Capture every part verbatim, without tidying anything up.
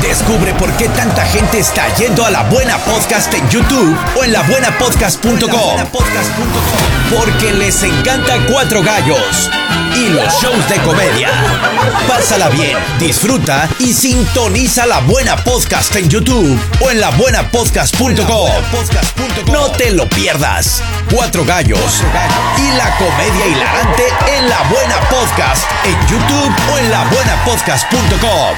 Descubre por qué tanta gente está yendo a La Buena Podcast en YouTube o en la buena podcast punto com. Porque les encanta Cuatro Gallos y los shows de comedia. Pásala bien, disfruta y sintoniza La Buena Podcast en YouTube o en la buena podcast punto com. No te lo pierdas. Cuatro Gallos y la comedia hilarante en La Buena Podcast en YouTube o en la buena podcast punto com.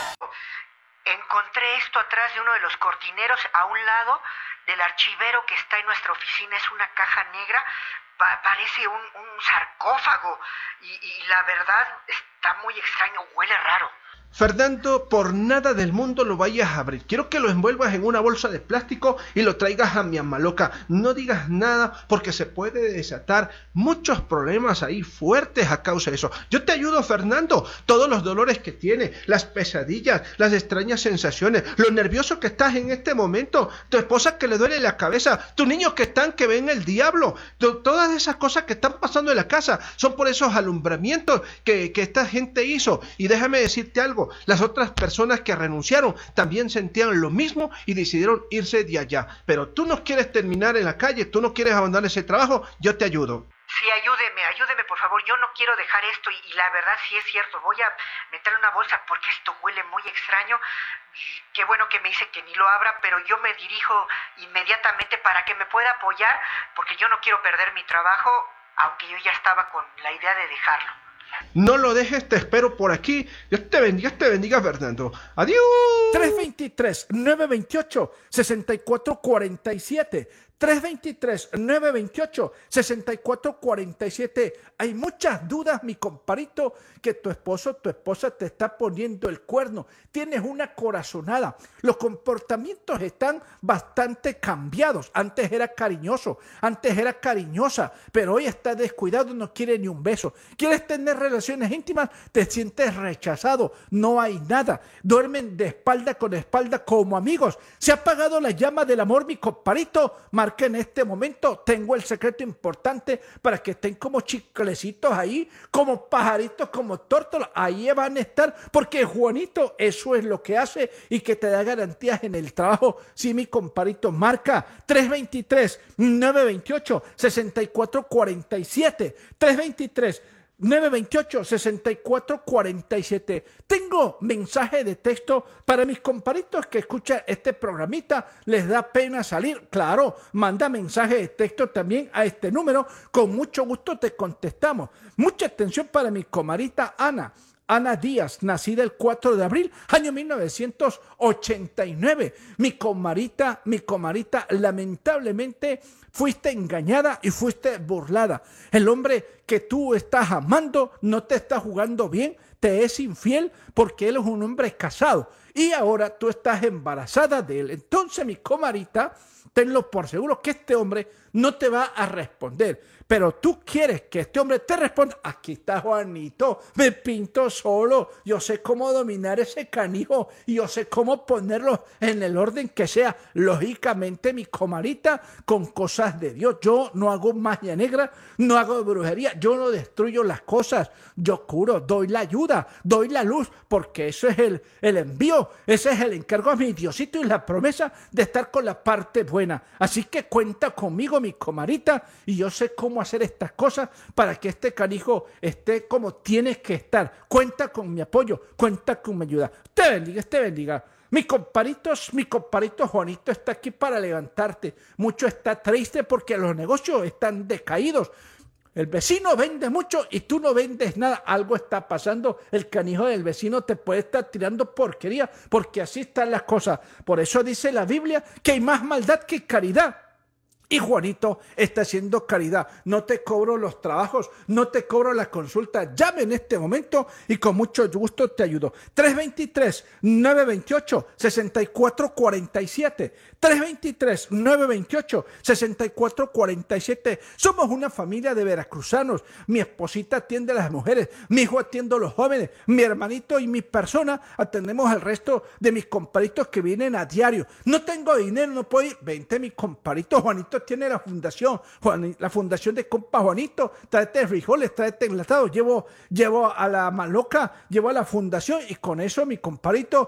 Encontré esto atrás de uno de los cortineros a un lado del archivero que está en nuestra oficina. Es una caja negra, pa- parece un, un sarcófago y, y la verdad está muy extraño, huele raro. Fernando, por nada del mundo lo vayas a abrir. Quiero que lo envuelvas en una bolsa de plástico y lo traigas a mi amaloca. No digas nada porque se puede desatar muchos problemas ahí fuertes a causa de eso. Yo te ayudo, Fernando. Todos los dolores que tienes, las pesadillas, las extrañas sensaciones, lo nervioso que estás en este momento, tu esposa que le duele la cabeza, tus niños que están que ven el diablo, to- todas esas cosas que están pasando en la casa son por esos alumbramientos que, que esta gente hizo. Y déjame decirte algo. Las otras personas que renunciaron también sentían lo mismo y decidieron irse de allá. Pero tú no quieres terminar en la calle, tú no quieres abandonar ese trabajo, yo te ayudo. Sí, ayúdeme, ayúdeme por favor, yo no quiero dejar esto y, y la verdad sí es cierto, voy a meterle una bolsa porque esto huele muy extraño. Qué bueno que me dice que ni lo abra, pero yo me dirijo inmediatamente para que me pueda apoyar porque yo no quiero perder mi trabajo, aunque yo ya estaba con la idea de dejarlo. No lo dejes, te espero por aquí. Dios te bendiga, Dios te bendiga, Fernando. Adiós. tres dos tres, nueve dos ocho, seis cuatro cuatro siete. tres dos tres, nueve dos ocho, seis cuatro cuatro siete. Hay muchas dudas, mi comparito, que tu esposo, tu esposa te está poniendo el cuerno. Tienes una corazonada. Los comportamientos están bastante cambiados. Antes era cariñoso, antes era cariñosa, pero hoy está descuidado, no quiere ni un beso. Quieres tener relaciones íntimas, te sientes rechazado, no hay nada. Duermen de espalda con espalda como amigos. Se ha apagado la llama del amor, mi comparito. Que en este momento tengo el secreto importante para que estén como chiclecitos ahí, como pajaritos, como tórtolas, ahí van a estar, porque Juanito eso es lo que hace y que te da garantías en el trabajo. Sí, mi comparito, marca tres dos tres, nueve dos ocho, seis cuatro cuatro siete, tres dos tres, nueve dos ocho, seis cuatro cuatro siete. Tengo mensaje de texto para mis comparitos que escuchan este programita. Les da pena salir. Claro, manda mensaje de texto también a este número. Con mucho gusto te contestamos. Mucha atención para mi comadita Ana. Ana Díaz, nacida el cuatro de abril, año mil novecientos ochenta y nueve. Mi comadita, mi comadita, lamentablemente fuiste engañada y fuiste burlada. El hombre que tú estás amando no te está jugando bien, te es infiel porque él es un hombre casado y ahora tú estás embarazada de él. Entonces, mi comadita, tenlo por seguro que este hombre no te va a responder. Pero tú quieres que este hombre te responda. Aquí está Juanito, me pinto solo. Yo sé cómo dominar ese canijo y yo sé cómo ponerlo en el orden que sea. Lógicamente, mi comadita, con cosas de Dios. Yo no hago magia negra, no hago brujería. Yo no destruyo las cosas. Yo curo, doy la ayuda, doy la luz, porque eso es el, el envío. Ese es el encargo a mi Diosito y la promesa de estar con la parte buena. Así que cuenta conmigo, mi comadita, y yo sé cómo hacer estas cosas para que este canijo esté como tiene que estar. Cuenta con mi apoyo, cuenta con mi ayuda. Te bendiga, te bendiga. Mi comparitos, mi comparito Juanito está aquí para levantarte. Mucho está triste porque los negocios están decaídos. El vecino vende mucho y tú no vendes nada. Algo está pasando. El canijo del vecino te puede estar tirando porquería porque así están las cosas. Por eso dice la Biblia que hay más maldad que caridad. Y Juanito está haciendo caridad. No te cobro los trabajos, no te cobro la consulta. Llame en este momento y con mucho gusto te ayudo. tres dos tres, nueve dos ocho, seis cuatro cuatro siete. tres dos tres, nueve dos ocho, seis cuatro cuatro siete. Somos una familia de veracruzanos. Mi esposita atiende a las mujeres, mi hijo atiende a los jóvenes, mi hermanito y mi persona atendemos al resto de mis comparitos que vienen a diario. No tengo dinero, no puedo ir. Vente, mi comparito Juanito tiene la fundación, Juan, la fundación de compa Juanito, tráete frijoles, tráete enlatados, llevo, llevo a la maloca, llevo a la fundación y con eso, mi comparito,